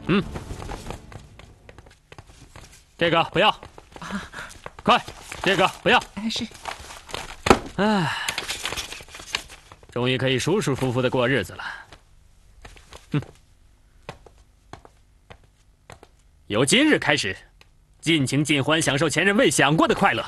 嗯，这个不要。快，这个不要。 是。 唉，终于可以舒舒服服的过日子了。哼，由今日开始，尽情尽欢享受前人未享过的快乐。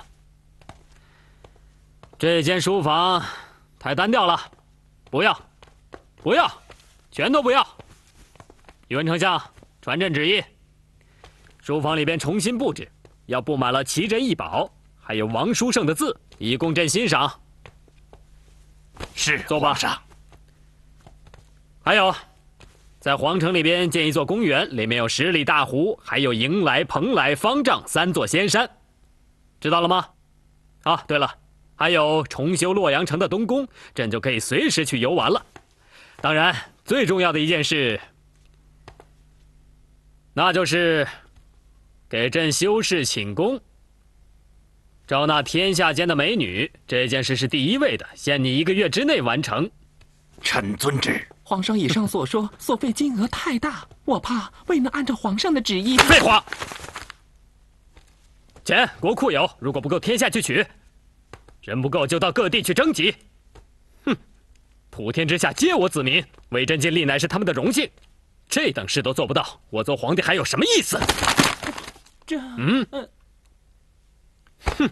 这间书房太单调了，不要，不要，全都不要。宇文丞相，传朕旨意，书房里边重新布置，要布满了奇珍异宝，还有王书圣的字，以供朕欣赏。 是， 坐吧。 皇上。 还有，在皇城里边建一座公园，里面有10里大湖，还有迎来、蓬莱、方丈3座仙山，知道了吗？啊，对了，还有重修洛阳城的东宫，朕就可以随时去游玩了。当然，最重要的一件事，那就是给朕修饰寝宫，招纳天下间的美女。这件事是第1位的，限你1个月之内完成。 臣遵旨。 皇上以上所说所费金额太大，我怕未能按照皇上的旨意。 废话！钱国库有，如果不够，天下去取；人不够，就到各地去征集。哼，普天之下皆我子民，为朕尽力乃是他们的荣幸。这等事都做不到，我做皇帝还有什么意思？ 哼，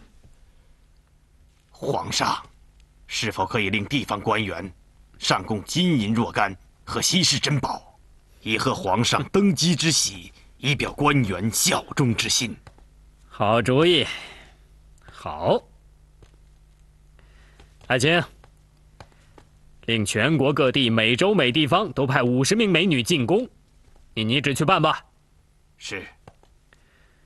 皇上，是否可以令地方官员上贡金银若干和稀世珍宝，以贺皇上登基之喜，以表官员效忠之心？ 好主意，好。爱卿，令全国各地每州每地方都派50名美女进宫，你只去办吧。 是。